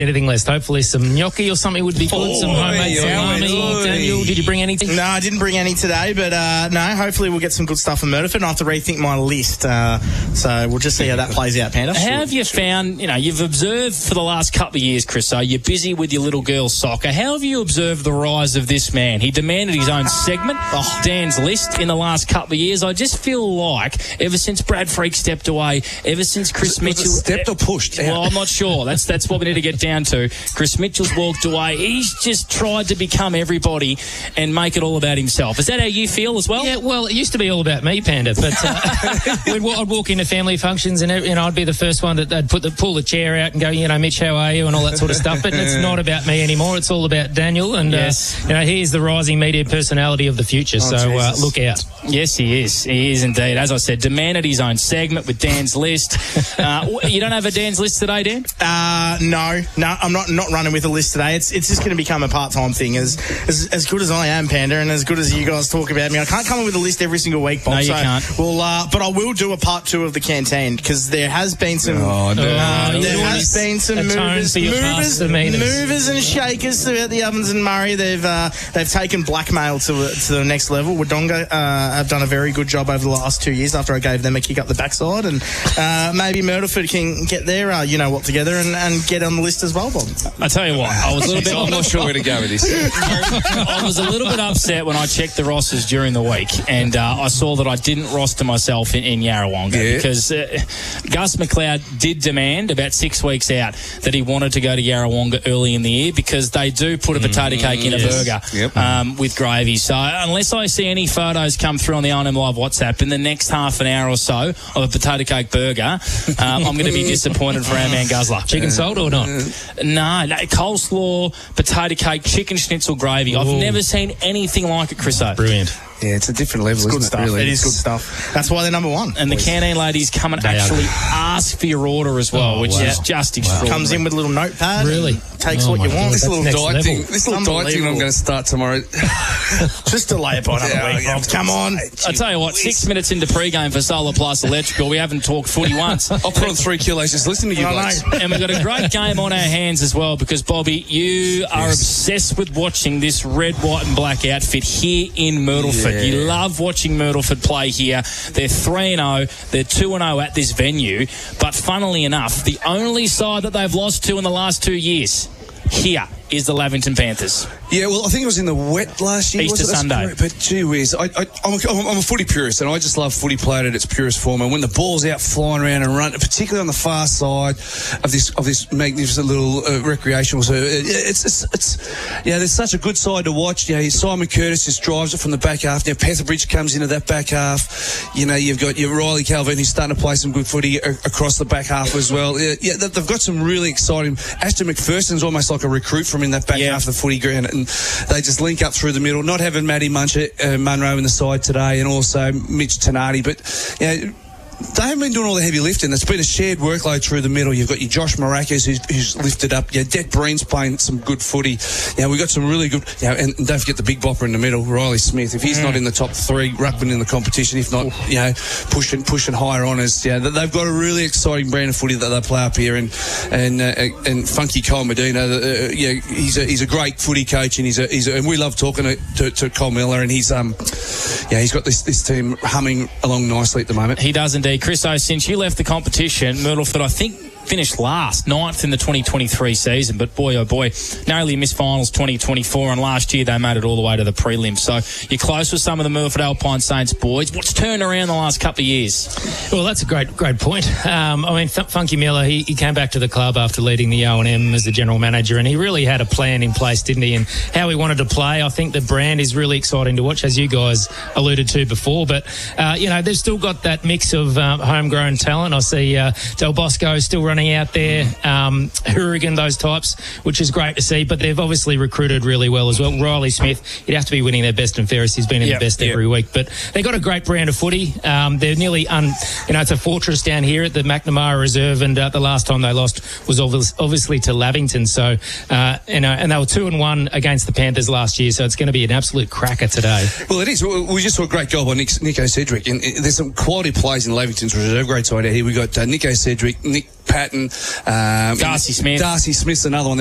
anything less. Hopefully some gnocchi or something would be good. Some homemade salami. Daniel, did you bring anything? No, I didn't bring any today, but no, hopefully we'll get some good stuff from Murderford. I have to rethink my list, so we'll just see how that plays out, Panda. How have you found, you've observed for the last couple of years, Chris, you're busy with your little girl's soccer. How have you observed the rise of this man? He demanded his own segment, Dan's List, in the last couple of years. I just feel like ever since Brad Freak stepped away, ever since Chris Mitchell... stepped or pushed? Well, I'm not sure. That's what we need to get down to. Chris Mitchell's walked away. He's just tried to become everybody and make it all about himself. Is that how you feel as well? Yeah, well, it used to be all about me, Panda, but I'd walk into family functions and I'd be the first one that they'd pull the chair out and go, Mitch, how are you, and all that sort of stuff. But it's not about me anymore. It's all about Daniel, and he is the rising media personality of the future. Look out. Yes, he is. He is indeed. As I said, demanded his own segment with Dan's List. You don't have a Dan's List today, Dan? No, I'm not running with a list today. It's just going to become a part-time thing. As good as I am, Panda, and as good as you guys talk about me, I can't come up with a list every single week, Bob. No, you can't. Well, but I will do a part 2 of the canteen, because there has been some movers and shakers throughout the Ovens and Murray. They've taken blackmail to the next level. Wodonga have done a very good job over the last 2 years after I gave them a kick up the backside, and maybe Murderford can get their what together and get on the list as well, Bob. I tell you what, I was a little bit... I'm not sure where to go with this. I was a little bit upset when I checked the rosters during the week, and I saw that I didn't roster myself in Yarrawonga, because Gus McLeod did demand about 6 weeks out that he wanted to go to Yarrawonga early in the year, because they do put a potato cake in a burger with gravy. So unless I see any photos come through on the O&M Live WhatsApp in the next half an hour or so of a potato cake burger, I'm going to be disappointed for our man Guzzler. Chicken salt or not? No, coleslaw, potato cake, chicken schnitzel gravy. I've never seen anything like it, Chriso. Brilliant. Yeah, it's a different level, it's good isn't stuff. Really? It is good stuff. That's why they're number one. And the canteen ladies come and actually ask for your order as well, which is just extraordinary. Comes in with a little notepad. Really? Takes what you want. This little diet thing I'm going to start tomorrow. Just delay it by another week, Bob. Come on. I tell you what, 6 minutes into pre-game for Solar Plus Electrical, we haven't talked footy once. I'll put on 3 kilos just listening to you guys. And we've got a great game on our hands as well, because, Bobby, you are obsessed with watching this red, white and black outfit here in Myrtleford. You love watching Myrtleford play here. They're 3-0. They're 2-0 at this venue. But funnily enough, the only side that they've lost to in the last 2 years here is the Lavington Panthers. Yeah, well, I think it was in the wet last year. Easter Sunday. Correct, but gee whiz, I'm a footy purist, and I just love footy played at its purest form. And when the ball's out flying around and running, particularly on the far side of this magnificent little recreational, there's such a good side to watch. Simon Curtis just drives it from the back half. Now Petherbridge comes into that back half. You've got your Riley Calvin, who's starting to play some good footy across the back half as well. They've got some really exciting. Ashton McPherson's almost like a recruit from in that back half of the footy ground, and they just link up through the middle. Not having Matty Munro in the side today, and also Mitch Tenardi, but they haven't been doing all the heavy lifting. It's been a shared workload through the middle. You've got your Josh Maracas who's lifted up. Dec Breen's playing some good footy. We've got some really good... and don't forget the big bopper in the middle, Riley Smith. If he's not in the top 3 ruckman in the competition, if not, pushing higher honours, they've got a really exciting brand of footy that they play up here. And Funky Cole Medina, he's a great footy coach, and and we love talking to Cole Miller, and he's got this team humming along nicely at the moment. He does indeed. Chris, since you left the competition, Myrtleford, I think, finished last, 9th in the 2023 season, but boy oh boy, narrowly missed finals 2024, and last year they made it all the way to the prelims. So you're close with some of the Myrtleford Alpine Saints boys. What's turned around the last couple of years? Well, that's a great point. Funky Miller, he came back to the club after leading the O&M as the general manager, and he really had a plan in place, didn't he, and how he wanted to play. I think the brand is really exciting to watch, as you guys alluded to before, but they've still got that mix of homegrown talent. I see Del Bosco still running out there, Hourigan, those types, which is great to see, but they've obviously recruited really well as well. Riley Smith, you'd have to be winning their best and fairest. He's been in the best every week, but they've got a great brand of footy. They're nearly it's a fortress down here at the McNamara Reserve, and the last time they lost was obviously to Lavington, so and they were 2-1 against the Panthers last year, so it's going to be an absolute cracker today. Well, it is. We just saw a great goal by Nico Cedric, and there's some quality plays in Lavington's reserve grade side out here. We got Nico Cedric, Nick Pat Patton. Darcy Smith. Darcy Smith's another one.